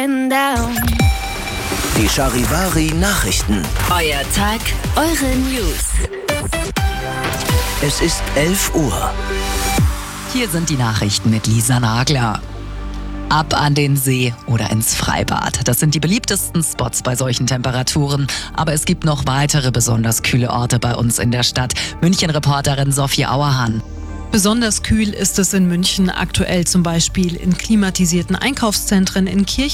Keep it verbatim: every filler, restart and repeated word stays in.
Die Charivari Nachrichten. Euer Tag, eure News. Es ist elf Uhr. Hier sind die Nachrichten mit Lisa Nagler. Ab an den See oder ins Freibad. Das sind die beliebtesten Spots bei solchen Temperaturen. Aber es gibt noch weitere besonders kühle Orte bei uns in der Stadt. München-Reporterin Sophie Auerhahn. Besonders kühl ist es in München aktuell, zum Beispiel in klimatisierten Einkaufszentren, in Kirchen